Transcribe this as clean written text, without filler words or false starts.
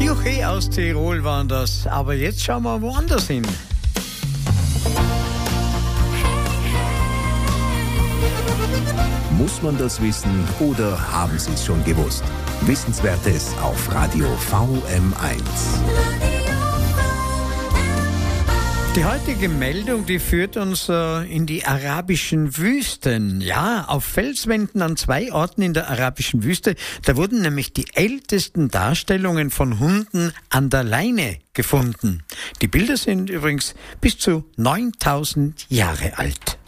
Juche aus Tirol waren das. Aber jetzt schauen wir woanders hin. Muss man das wissen oder haben Sie es schon gewusst? Wissenswertes auf Radio VM1. Die heutige Meldung, die führt uns in die arabischen Wüsten. Ja, auf Felswänden an 2 Orten in der arabischen Wüste, da wurden nämlich die ältesten Darstellungen von Hunden an der Leine gefunden. Die Bilder sind übrigens bis zu 9000 Jahre alt.